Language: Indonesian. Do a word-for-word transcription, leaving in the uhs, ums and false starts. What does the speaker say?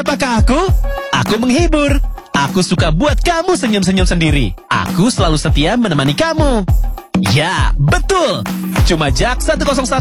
Siapakah aku? Aku menghibur. Aku suka buat kamu senyum-senyum sendiri. Aku selalu setia menemani kamu. Ya, betul. Cuma Jak seratus satu